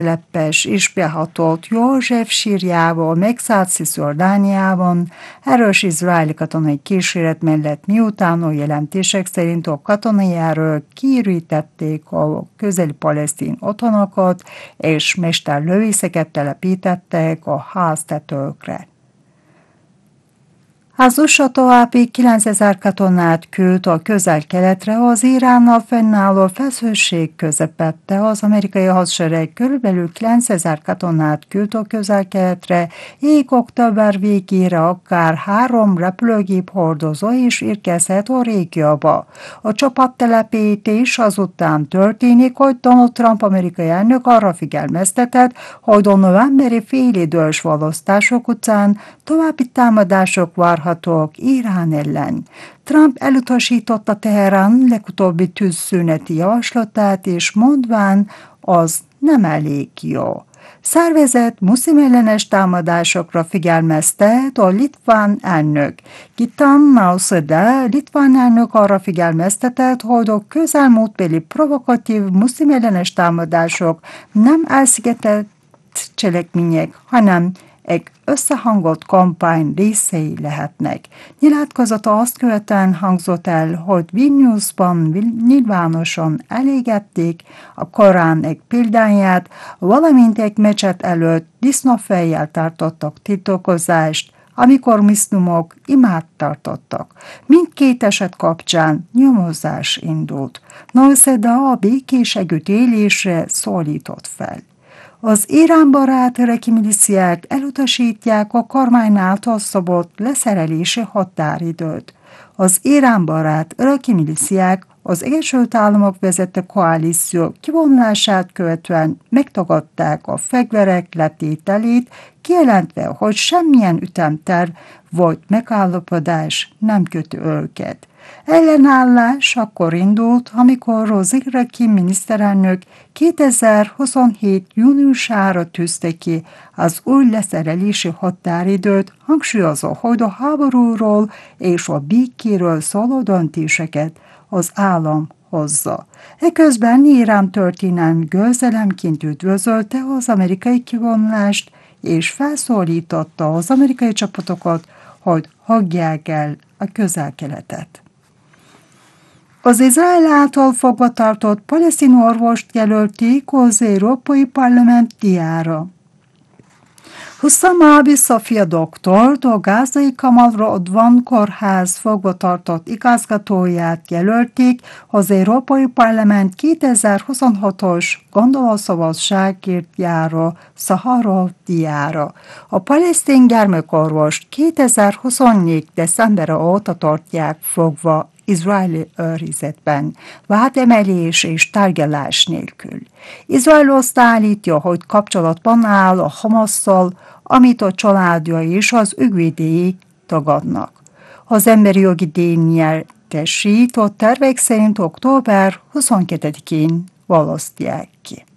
leppes és behatott József sírjával megszállt Cisjordániában erős izraeli katonai kíséret mellett, miután a jelentések szerint a katonai erők kiürítették a közeli palesztin otthonokat és mesterlövészeket telepítettek a háztetőkre. Az USA további 9000 katonát küld a közel-keletre, az Iránnal fennálló feszültség közepette. Az amerikai hadsereg körülbelül 9000 katonát küld a közel-keletre, így október végére akár 3 repülőgép hordozó is érkezhet a régióba. A csapattelepítés azután történik, hogy Donald Trump amerikai elnök arra figyelmeztetett, hogy a novemberi félidős választások után további támadások várhatók Irán ellen. Trump elutasította Teherán legutóbbi tűzszüneti javaslatát, és mondván, az nem elég jó. Szervezett muszlimellenes támadásokra figyelmeztet a litván elnök. Gitana Nausėda litván elnök arra figyelmeztetett, hogy a közelmúltbeli provokatív muszlimellenes támadások nem elszigetelt cselekmények, hanem egy összehangolt kampány részei lehetnek. Nyilatkozata azt követően hangzott el, hogy Vilniusban nyilvánosan elégették a Korán egy példányát, valamint egy mecset előtt disznófejjel tartottak tiltakozást, amikor muszlimok imát tartottak. Mindkét eset kapcsán nyomozás indult. Nausėda a békés együttélésre szólított fel. Az Irán-barát iraki milíciák elutasítják a kormány által szabott leszerelési határidőt. Az Irán-barát iraki milíciák az Egyesült Államok vezette koalíció kivonulását követően megtagadták a fegyverek letételét, kijelentve, hogy semmilyen ütemterv vagy megállapodás nem köti őket. Ellenállás akkor indult, amikor az iraki miniszterelnök 2027. júniusára tűzte ki az új leszerelési határidőt, hangsúlyozva, hogy a háborúról és a békéről szóló döntéseket az állam hozza. Eközben Irán történelmi győzelemként üdvözölte az amerikai kivonulást, és felszólította az amerikai csapatokat, hogy hagyják el a közel-keletet. Az Izrael által fogvatartott palesztin orvost jelölték az Európai Parlament díjára. Hussam Abi Sofia doktort, a gázai Kamal Rodvan kórház fogvatartott igazgatóját jelölték az Európai Parlament 2026-os gondolatszabadságért járó Szaharov díjára. A palesztin gyermekorvost 2024. december óta tartják fogva izraeli őrizetben, vádemelés és tárgyalás nélkül. Izrael azt állítja, hogy kapcsolatban áll a Hamasszal, amit a családja és az ügyvédjei tagadnak. Az emberi jogi díj nyertesét a tervek szerint október 22-én választják ki.